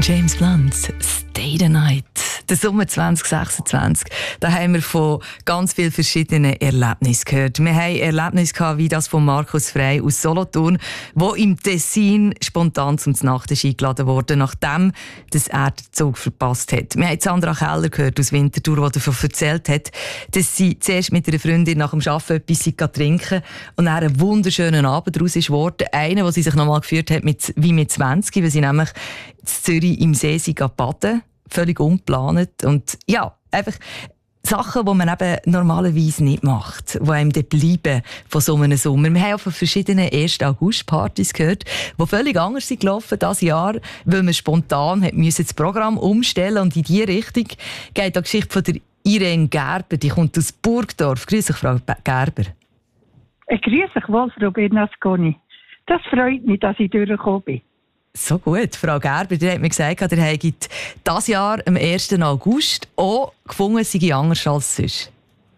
James Blunt, Stay the Night. Der Sommer 2026, da haben wir von ganz vielen verschiedenen Erlebnissen gehört. Wir haben Erlebnisse gehabt, wie das von Markus Frey aus Solothurn, der im Tessin spontan zum Nachtisch eingeladen wurde, nachdem er den Zug verpasst hat. Wir haben Sandra Keller gehört aus Winterthur, die davon erzählt hat, dass sie zuerst mit einer Freundin nach dem Arbeiten etwas trinken und dann einen wunderschönen Abend daraus ist geworden. Einen, den sie sich nochmal geführt hat, wie mit 20, weil sie nämlich in Zürich im See baden. Völlig ungeplant. Und ja, einfach Sachen, die man eben normalerweise nicht macht, die einem dann bleiben von so einem Sommer. Wir haben auch von verschiedenen 1. August-Partys gehört, die völlig anders sind gelaufen dieses Jahr, weil man spontan das Programm umstellen und in diese Richtung geht die Geschichte von der Irene Gerber. Die kommt aus Burgdorf. Grüß dich, Frau Gerber. Grüß dich wohl, Frau Bernasconi. Das freut mich, dass ich durchgekommen bin. So gut. Frau Gerber, die hat mir gesagt, ihr habt dieses Jahr am 1. August auch gefunden, es sei anders als sonst.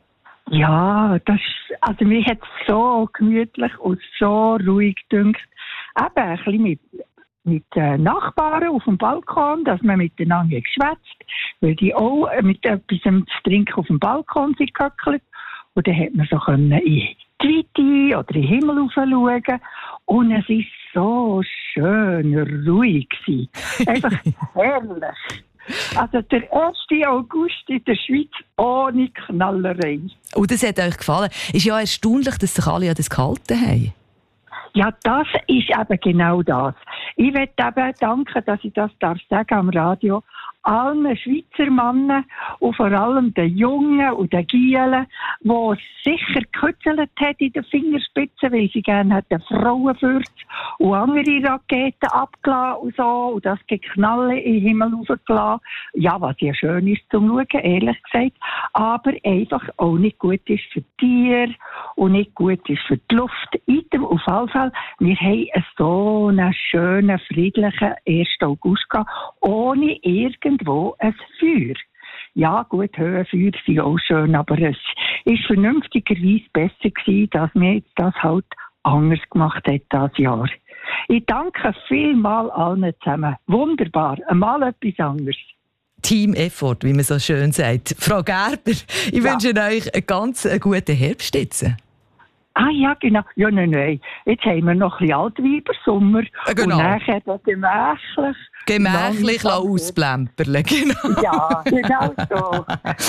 Ja, mir hat es so gemütlich und so ruhig gedünkt. Eben ein bisschen mit Nachbarn auf dem Balkon, dass man miteinander geschwätzt, weil die auch mit etwas zu trinken auf dem Balkon sind gehöckelt. Und dann hat man so in die Weite oder in den Himmel schauen. Und es war so schön ruhig. Einfach herrlich. Also der 1. August in der Schweiz ohne Knallerei. Und das hat euch gefallen. Ist ja erstaunlich, dass sich alle an das gehalten haben. Ja, das ist eben genau das. Ich möchte eben danken, dass ich das sagen am Radio, allen Schweizer Männern und vor allem den Jungen und den Gielen, die sicher gekützelt hat in den Fingerspitzen, weil sie gerne hätten Frauenfürze und andere Raketen abgelassen und so, und das Geknalle in den Himmel rausgelassen. Ja, was ja schön ist zum Schauen, ehrlich gesagt, aber einfach auch nicht gut ist für die Tiere und nicht gut ist für die Luft. Auf jeden Fall, wir haben so einen schönen, friedlichen 1. August gehabt, ohne irgendwo ein Feuer. Ja, gut, Höhenfeuer sind auch schön, aber es ist vernünftigerweise besser gewesen, dass man jetzt das halt anders gemacht hat dieses Jahr. Ich danke vielmals allen zusammen. Wunderbar, einmal etwas anderes. Team Effort, wie man so schön sagt. Frau Gerber, ich wünsche euch einen ganz guten Herbst jetzt. Ah ja, genau. Ja, nein. Jetzt haben wir noch ein bisschen Altweibersommer. Genau. Und nachher dann gemächlich ausplempern. Genau. Ja, genau so.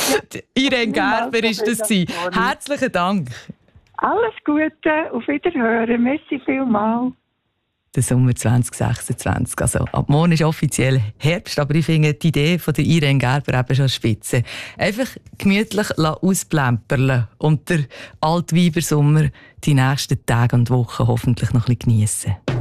Irene Gerber war das. Herzlichen Dank. Alles Gute, auf Wiederhören. Merci vielmals. Der Sommer 2026. Also, ab morgen ist offiziell Herbst, aber ich finde die Idee von der Irene Gerber eben schon spitze. Einfach gemütlich ausplempern und der Altweibersommer die nächsten Tage und Wochen hoffentlich noch ein bisschen geniessen.